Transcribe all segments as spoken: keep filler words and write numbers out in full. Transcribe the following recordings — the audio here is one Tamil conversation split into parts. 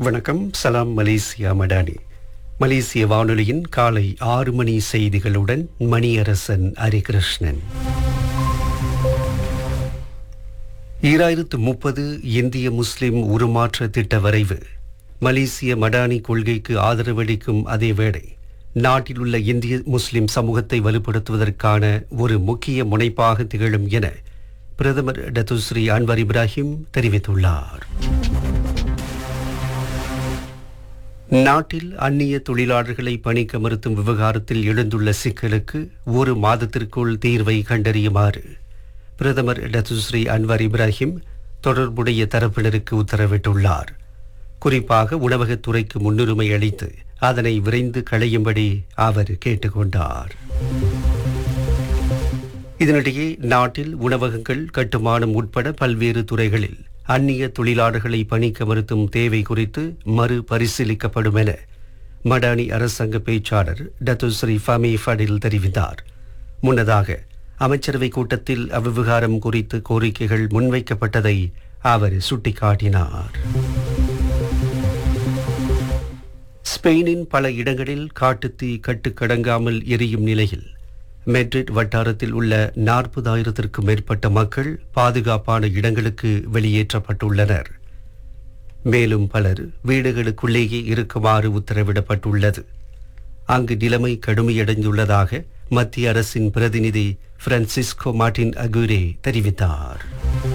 வணக்கம். சலாம் மலேசியா மடானி. மலேசிய வானொலியின் காலை ஆறு மணி செய்திகளுடன் மணியரசன் ஹரிகிருஷ்ணன். ஈராயிரத்து முப்பது இந்திய முஸ்லிம் உருமாற்ற திட்ட வரைவு மலேசிய மடானி கொள்கைக்கு ஆதரவளிக்கும் அதேவேளை நாட்டில் உள்ள இந்திய முஸ்லிம் சமூகத்தை வலுப்படுத்துவதற்கான ஒரு முக்கிய முனைப்பாக திகழும் என பிரதமர் டத்துஸ்ரீ அன்வர் இப்ராஹிம் தெரிவித்துள்ளார். நாட்டில் அந்நிய தொழிலாளர்களை பணிக்க மறுத்தும் விவகாரத்தில் எழுந்துள்ள சிக்கலுக்கு ஒரு மாதத்திற்குள் தீர்வை கண்டறியுமாறு பிரதமர் டத்துஸ்ரீ அன்வர் இப்ராஹிம் தொடர்புடைய தரப்பினருக்கு உத்தரவிட்டுள்ளார். குறிப்பாக உணவகத்துறைக்கு முன்னுரிமை அளித்து அதனை விரைந்து களையும்படி அவர் கேட்டுக்கொண்டார். இதனிடையே நாட்டில் உணவகங்கள், கட்டுமானம் உட்பட பல்வேறு துறைகளில் அந்நிய தொழிலாளர்களை பணிக்க மறுத்தும் தேவை குறித்து மறு பரிசீலிக்கப்படும் என மடானி அரசாங்க பேச்சாளர் டத்துஸ்ரீ ஃபமி ஃபடில் தெரிவித்தார். முன்னதாக அமைச்சரவை கூட்டத்தில் அவ்விவகாரம் குறித்து கோரிக்கைகள் முன்வைக்கப்பட்டதை அவர் சுட்டிக்காட்டினார். ஸ்பெயினின் பல இடங்களில் காட்டுத்தீ கட்டுக்கடங்காமல் எரியும் நிலையில் மெட்ரிட் வட்டாரத்தில் உள்ள நாற்பதாயிரத்திற்கும் மேற்பட்ட மக்கள் பாதுகாப்பான இடங்களுக்கு வெளியேற்றப்பட்டுள்ளனர். மேலும் பலர் வீடுகளுக்குள்ளேயே இருக்குமாறு உத்தரவிடப்பட்டுள்ளது. அங்கு நிலைமை கடுமையடைந்துள்ளதாக மத்திய அரசின் பிரதிநிதி பிரான்சிஸ்கோ மார்டின் அகுரே தெரிவித்தார்.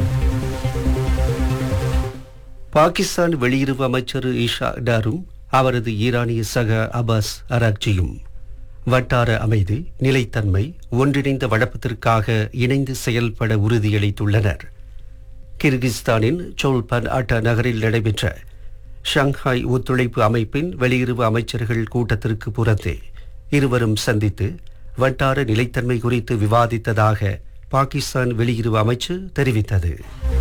பாகிஸ்தான் வெளியுறவு அமைச்சர் ஈஷா டாரும் அவரது ஈரானிய சக அபாஸ் அராக்சியும் வட்டார அமைதி, நிலைத்தன்மை, ஒன்றிணைந்த வளப்பத்திற்காக இணைந்து செயல்பட உறுதியளித்துள்ளனர். கிர்கிஸ்தானின் சோல்பன் அட்டா நகரில் நடைபெற்ற ஷாங்காய் ஒத்துழைப்பு அமைப்பின் வெளியுறவு அமைச்சர்கள் கூட்டத்திற்கு புறத்தே இருவரும் சந்தித்து வட்டார நிலைத்தன்மை குறித்து விவாதித்ததாக பாகிஸ்தான் வெளியுறவு அமைச்சு தெரிவித்தது.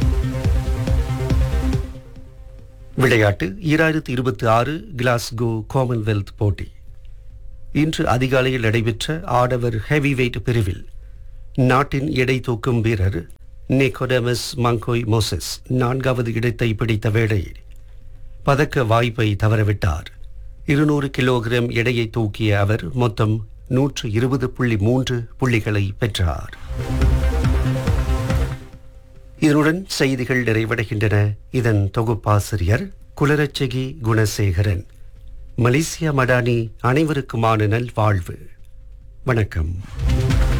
விளையாட்டு. ஈராயிரத்தி இருபத்தி ஆறு கிளாஸ்கோ காமன்வெல்த் போட்டி இன்று அதிகாலையில் நடைபெற்ற ஆடவர் ஹெவி வெயிட் பிரிவில் நாட்டின் எடை தூக்கும் வீரர் நிக்கோடமஸ் மங்கோய் மோசஸ் நான்காவது இடத்தை பிடித்த வேளையில் பதக்க வாய்ப்பை தவறவிட்டார். இருநூறு கிலோகிராம் எடையை தூக்கிய அவர் மொத்தம் நூற்று இருபது புள்ளி மூன்று புள்ளிகளை பெற்றார். இதனுடன் செய்திகள் நிறைவடைகின்றன. இதன் தொகுப்பாசிரியர் குலரட்சகி குணசேகரன். மலேசியா மடானி அனைவருக்குமான நல்வாழ்வு. வணக்கம்.